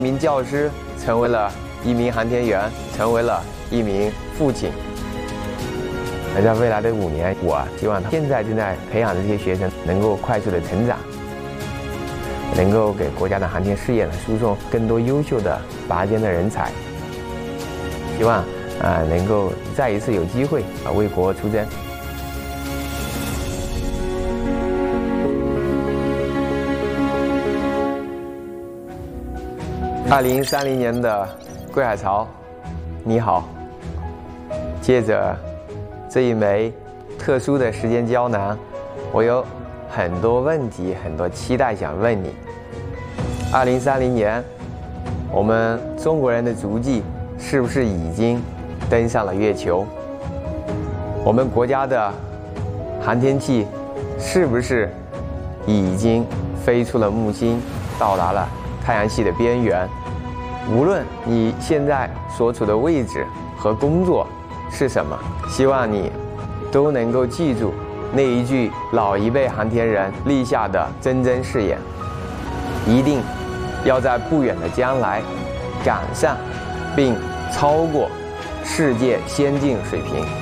一名教师成为了一名航天员，成为了一名父亲。而在未来的5年，我希望现在正在培养的这些学生能够快速的成长，能够给国家的航天事业呢输送更多优秀的拔尖的人才。希望能够再一次有机会为国出征。2030年的桂海潮，你好。借着这一枚特殊的时间胶囊，我有很多问题、很多期待想问你。2030年，我们中国人的足迹是不是已经登上了月球？我们国家的航天器是不是已经飞出了木星，到达了太阳系的边缘？无论你现在所处的位置和工作是什么，希望你都能够记住那一句老一辈航天人立下的铮铮誓言，一定要在不远的将来赶上并超过世界先进水平。